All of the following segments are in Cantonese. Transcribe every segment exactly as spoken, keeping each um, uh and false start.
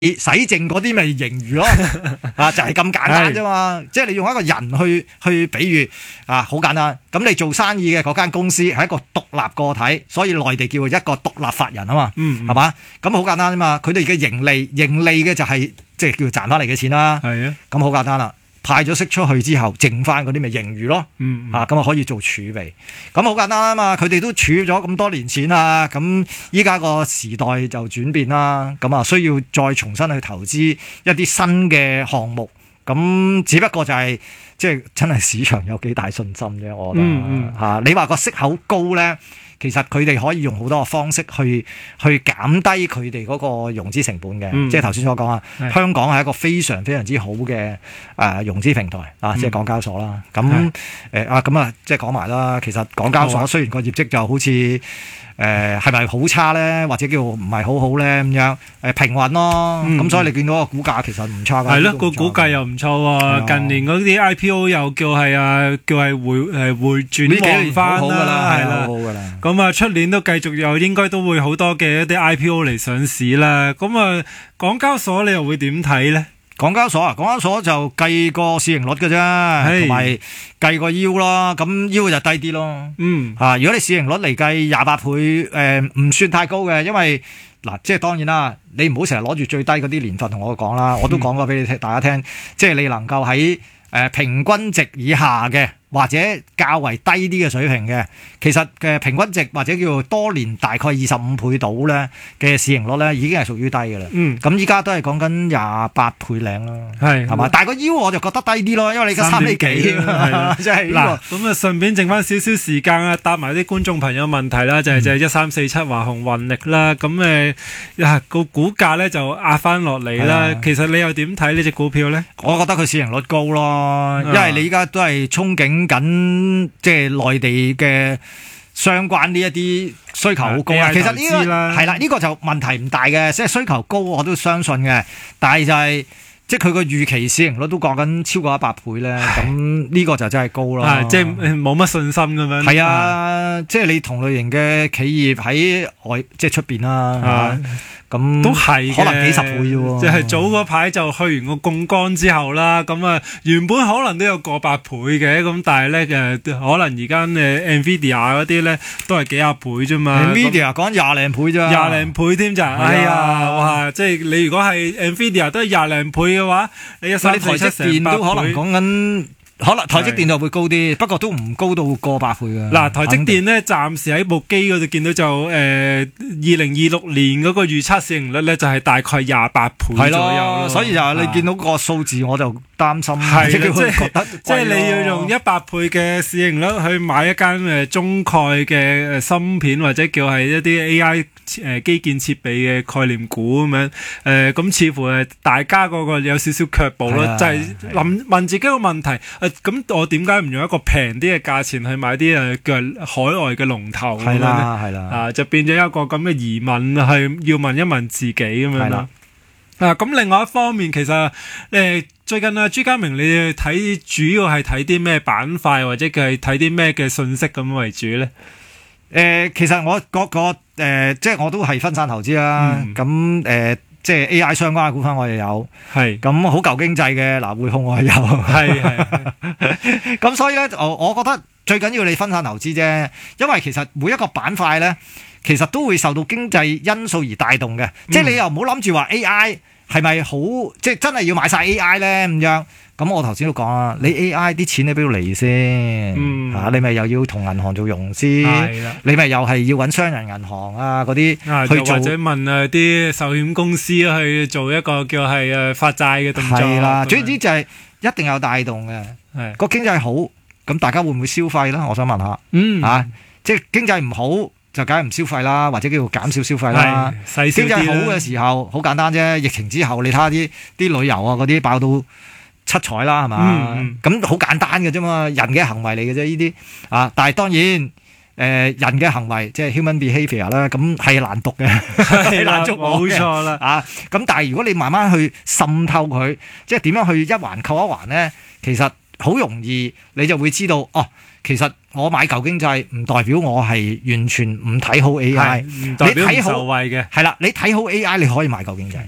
洗淨嗰啲咪盈餘咯，啊就係、是、咁簡單啫嘛。即係你用一個人去去比喻啊，好簡單。咁你做生意嘅嗰間公司係一個獨立個體，所以內地叫一個獨立法人啊嘛， 嗯， 係嘛？咁好簡單啫嘛。佢哋嘅盈利，盈利嘅就係即係叫賺翻嚟嘅錢啦。 係啊， 咁好簡單啦。派咗息出去之後，剩翻嗰啲咪盈餘咯， 嗯嗯啊咁啊可以做儲備，咁好簡單啊嘛！佢哋都儲咗咁多年錢啦，咁依家個時代就轉變啦，咁啊需要再重新去投資一啲新嘅項目，咁只不過就係即係真係市場有幾大信心啫，我覺得嚇、 嗯嗯啊。你話個息口高咧？其實佢哋可以用好多個方式去去減低佢哋嗰個融資成本嘅，嗯、即係頭先所講啊，香港係一個非常非常之好嘅誒、呃、融資平台啊，即係港交所啦。咁誒啊咁啊，即係講埋啦。其實港交所雖然個業績就好似誒係咪好差咧，或者叫唔係好好咧咁樣誒平穩咯。咁、嗯、所以你見到個股價其實唔差㗎。 係咯，個股價又唔錯喎。近年嗰啲 I P O 又叫係啊，叫係回誒回轉旺翻啦，係啦， 好㗎啦。 咁啊，出年都繼續又應該都會好多嘅一啲 I P O 嚟上市啦。咁啊，港交所你又會點睇咧？ 港交所啊，港交所就計個市盈率嘅啫，同埋計個 yield 咯。咁 yield 就低啲咯。嗯，啊，如果你市盈率嚟計廿八倍，誒、呃、唔算太高嘅，因為嗱，即係當然啦，你唔好成日攞住最低嗰啲年份同我講啦。我都講過俾你聽，大家聽，即係你能夠喺誒、呃、平均值以下嘅。或者較為低啲嘅水平嘅，其實嘅平均值或者叫做多年大概二十五倍到咧嘅市盈率咧，已經係屬於低嘅啦。嗯，咁依家都係講緊廿八倍零咯，係係嘛？但係個腰我就覺得低啲咯，因為你而家三厘幾，即係嗱。 咁啊，順便剩翻少少時間啊，答埋啲觀眾朋友問題啦，就係就係一三四七華虹運力啦。咁誒啊個股價咧就壓翻落嚟啦。其實你又點睇呢隻股票咧？ 我覺得佢市盈率高咯，因為你依家都係憧憬緊即係內地嘅相關呢一啲需求好高啊！其實呢個係啦，呢個就問題唔大嘅，即係需求高我都相信嘅，但係就係即係佢個預期市盈率都講緊超過一百倍咧，咁呢個就真係高咯， 即係冇乜信心咁樣。 係啊，即係你同類型嘅企業喺外即係出邊啦。咁都係可能幾十倍啫喎， 即係早嗰排就去完個槓桿之後啦，咁啊原本可能都有過百倍嘅，咁但係咧誒可能而家誒 Nvidia 嗰啲咧都係幾廿倍啫嘛。 Nvidia 講廿零倍咋， 廿零倍添咋？哎呀，哇！即係你如果係 Nvidia 都係廿零倍嘅話，你一三四七成百倍， 都可能講緊。可能台積電就會高啲，不過都唔高到過百倍嘅。 嗱，台積電咧，暫時喺部機嗰度見到就誒二零二六年嗰個預測市盈率咧，就係大概廿八倍左右咯。 所以就你見到個數字我就擔心， 係即係覺得即係你要用一百倍嘅市盈率去買一間誒中概嘅誒芯片或者叫係一啲 A I 誒基建設備嘅概念股咁樣誒，咁似乎誒大家嗰個有少少卻步咯，就係諗問自己個問題。咁我點解唔用一個平啲嘅價錢去買啲誒嘅海外嘅龍頭？ 係啦，係啦， 啊就變咗一個咁嘅疑問，係要問一問自己咁樣啦。啊咁另外一方面，其實誒、呃、最近啊朱家明，你睇主要係睇啲咩板塊，或者佢係睇啲咩嘅信息咁為主咧？誒、 呃，其實我嗰個誒，即係我都係分散投資啦。咁誒、嗯。呃即係 A I 相關嘅股份我又有，係咁好舊經濟嘅嗱匯控我又有，係係。咁所以咧，我我覺得最緊要你分散投資啫，因為其實每一個板塊咧，其實都會受到經濟因素而帶動嘅。嗯、即係你又唔好諗住話 A I 係咪好，即係真係要買晒 A I 咧咁樣。咁我頭先都講啦，你 A I 啲錢你邊度嚟先？嗯，啊，你咪又要同銀行做融資，你咪又係要揾商人銀行啊嗰啲去做， 或者問啊啲壽險公司去做一個叫係誒發債嘅動作。 係啦，總之就係一定有帶動嘅。係個經濟好，咁大家會唔會消費啦？我想問下。嗯，啊，即係經濟唔好就梗係唔消費啦，或者叫做減少消費啦。係，經濟好嘅時候好簡單啫，疫情之後你睇下啲啲旅遊啊嗰啲爆到七彩啦，係嘛？咁好、嗯、簡單嘅啫嘛，人嘅行為嚟嘅啫，呢啲啊。但係當然，誒、呃、人嘅行為即係 human behaviour 啦，咁係難讀嘅，係難捉摸嘅。冇錯啦。啊，咁但係如果你慢慢去滲透佢，即係點樣去一環扣一環咧，其實好容易你就會知道，哦，其實我買舊經濟唔代表我係完全唔睇好 A I，唔代表唔受惠嘅。係啦，你睇好 A I，你可以買舊經濟。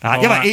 啊，因為